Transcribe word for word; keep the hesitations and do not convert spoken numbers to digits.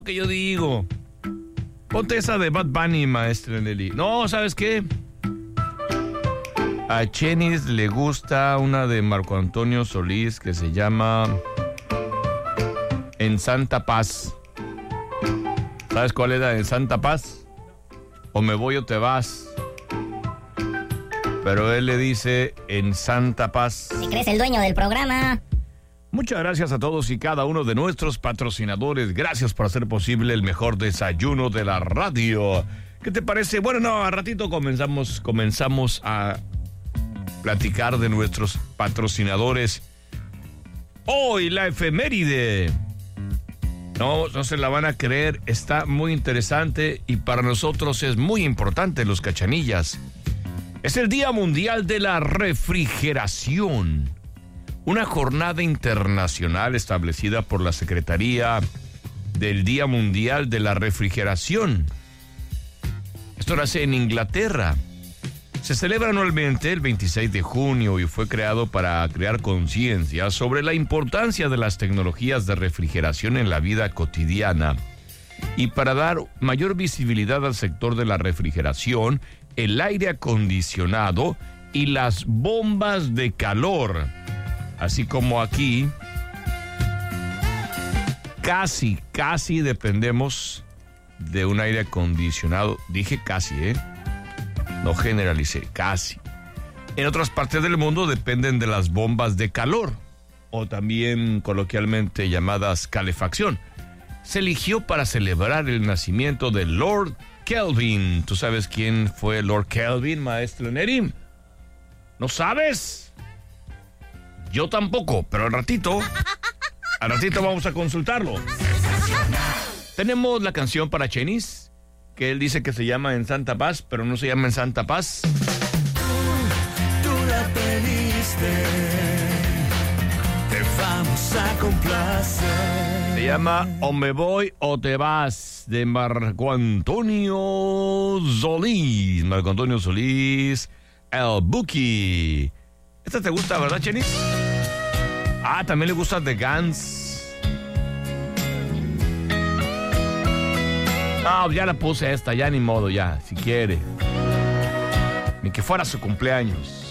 que yo digo. Ponte esa de Bad Bunny, maestra Nelly. No, ¿sabes qué? A Chenis le gusta una de Marco Antonio Solís que se llama En Santa Paz. ¿Sabes cuál era En Santa Paz? O me voy o te vas. Pero él le dice En Santa Paz. ¿Te crees el dueño del programa? Muchas gracias a todos y cada uno de nuestros patrocinadores. Gracias por hacer posible el mejor desayuno de la radio. ¿Qué te parece? Bueno, no, a ratito comenzamos, comenzamos a platicar de nuestros patrocinadores. Hoy la efeméride. No, no se la van a creer. Está muy interesante y para nosotros es muy importante, los cachanillas. Es el Día Mundial de la Refrigeración. Una jornada internacional establecida por la Secretaría del Día Mundial de la Refrigeración. Esto nace en Inglaterra. Se celebra anualmente el veintiséis de junio y fue creado para crear conciencia sobre la importancia de las tecnologías de refrigeración en la vida cotidiana y para dar mayor visibilidad al sector de la refrigeración, el aire acondicionado y las bombas de calor. Así como aquí, casi, casi dependemos de un aire acondicionado. Dije casi, ¿eh? No generalicé, casi. En otras partes del mundo dependen de las bombas de calor, o también coloquialmente llamadas calefacción. Se eligió para celebrar el nacimiento de Lord Kelvin. ¿Tú sabes quién fue Lord Kelvin, maestro Nerim? ¿No sabes? Yo tampoco, pero al ratito, al ratito vamos a consultarlo. Tenemos la canción para Chenis, que él dice que se llama En Santa Paz, pero no se llama En Santa Paz. Tú la pediste, te vamos a complacer. Se llama O me voy o te vas, de Marco Antonio Solís. Marco Antonio Solís, el Buki. ¿Esta te gusta, verdad, Chenis? Ah, también le gusta The Guns. No, ya la puse esta, ya ni modo, ya, si quiere. Ni que fuera su cumpleaños.